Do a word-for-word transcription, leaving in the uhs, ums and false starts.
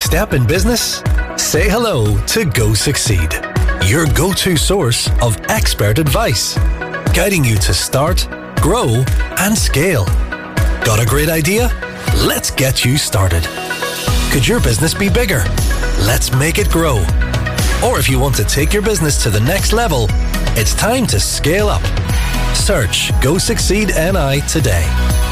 step in business? Say hello to Go Succeed, your go-to source of expert advice, guiding you to start, grow, and scale. Got a great idea? Let's get you started. Could your business be bigger? Let's make it grow. Or if you want to take your business to the next level, it's time to scale up. Search Go Succeed N I today.